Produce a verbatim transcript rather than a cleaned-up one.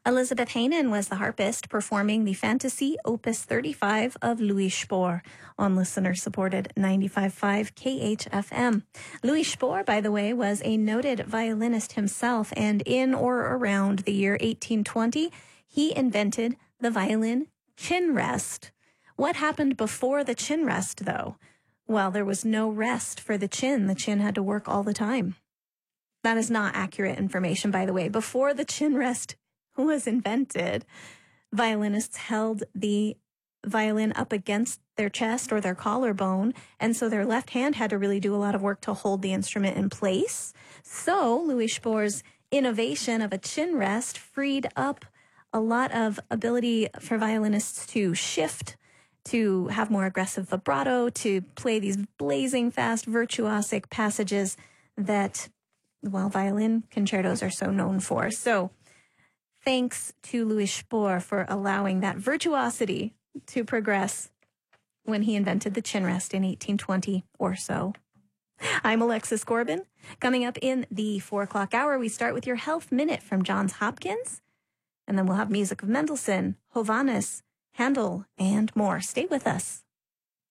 Elizabeth Heynen was the harpist performing the Fantasy Opus thirty-five of Louis Spohr on listener-supported ninety-five point five K H F M. Louis Spohr, by the way, was a noted violinist himself, and in or around the year eighteen twenty, he invented the violin chin rest. What happened before the chin rest, though? Well, there was no rest for the chin. The chin had to work all the time. That is not accurate information, by the way. Before the chin rest was invented, violinists held the violin up against their chest or their collarbone, and so their left hand had to really do a lot of work to hold the instrument in place. So Louis Spohr's innovation of a chin rest freed up a lot of ability for violinists to shift, to have more aggressive vibrato, to play these blazing fast virtuosic passages that, well, violin concertos are so known for. So thanks to Louis Spohr for allowing that virtuosity to progress when he invented the chin rest in eighteen twenty or so. I'm Alexis Corbin. Coming up in the four o'clock hour, we start with your Health Minute from Johns Hopkins, and then we'll have music of Mendelssohn, Hovhannes, Handel, and more. Stay with us.